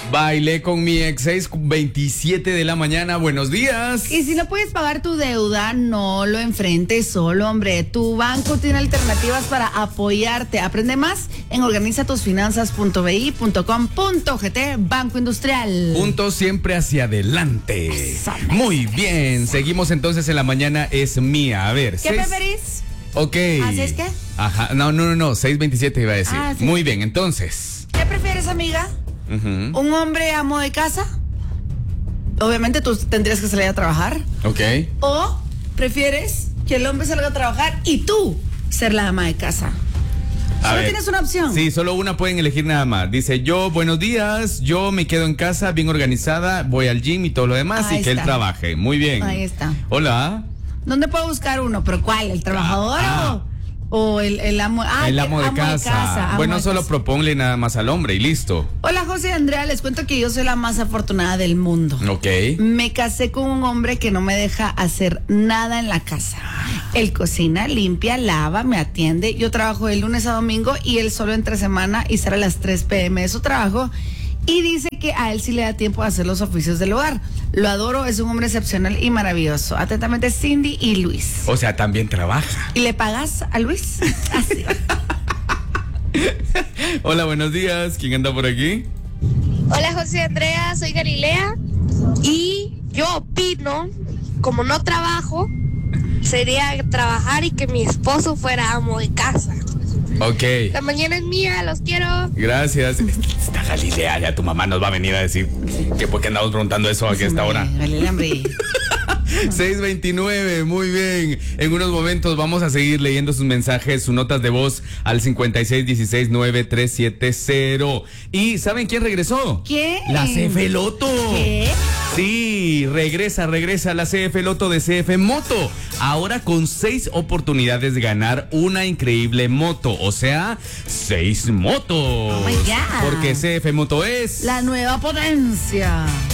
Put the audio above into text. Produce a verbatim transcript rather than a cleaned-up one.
Bailé con mi ex, seis veintisiete de la mañana. Buenos días. Y si no puedes pagar tu deuda, no lo enfrentes solo, hombre. Tu banco tiene alternativas para apoyarte. Aprende más en organiza tus finanzas punto b i punto com punto g t. Banco Industrial. Juntos siempre hacia adelante. Eso, Muy bien. Seguimos entonces en la mañana es mía. A ver. ¿Qué seis... preferís? Ok. ¿Así es que? Ajá. No, no, no, no. seis veintisiete iba a decir. Ah, sí. Muy bien, entonces. ¿Qué prefieres, amiga? Uh-huh. ¿Un hombre amo de casa? Obviamente tú tendrías que salir a trabajar. Ok. ¿O prefieres que el hombre salga a trabajar y tú ser la ama de casa? A Solo ver. tienes una opción. Sí, solo una pueden elegir nada más. Dice, yo, buenos días, yo me quedo en casa, bien organizada, voy al gym y todo lo demás. Ahí y que está. él trabaje. Muy bien. Ahí está. Hola. ¿Dónde puedo buscar uno? ¿Pero cuál? ¿El trabajador Ah. o, o el, el amo? Ah, el amo de amo casa. casa, amo Bueno, de solo casa. proponle nada más al hombre y listo. Hola, José y Andrea, les cuento que yo soy la más afortunada del mundo. Ok. Me casé con un hombre que no me deja hacer nada en la casa. Él cocina, limpia, lava, me atiende. Yo trabajo de lunes a domingo y él solo entre semana y sale a las tres pe eme de su trabajo. Y dice que a él sí le da tiempo de hacer los oficios del hogar. Lo adoro, es un hombre excepcional y maravilloso. Atentamente, Cindy y Luis. O sea, también trabaja. ¿Y le pagas a Luis? Así. Hola, buenos días. ¿Quién anda por aquí? Hola José Andrea, soy Galilea y yo opino, como no trabajo, sería trabajar y que mi esposo fuera amo de casa. Ok. La mañana es mía, los quiero. Gracias. Esta Galilea, ya tu mamá nos va a venir a decir que por qué andamos preguntando eso aquí a esta hora. Galilea, hombre. seis veintinueve, muy bien. En unos momentos vamos a seguir leyendo sus mensajes, sus notas de voz al cincuenta y seis dieciséis nueve tres siete cero. ¿Y saben quién regresó? ¿Quién? La C F Loto. ¿Qué? Sí, regresa, regresa la C F Loto de C F Moto. Ahora con seis oportunidades de ganar una increíble moto. O sea, seis motos. Oh my God. Porque C F Moto es La nueva potencia.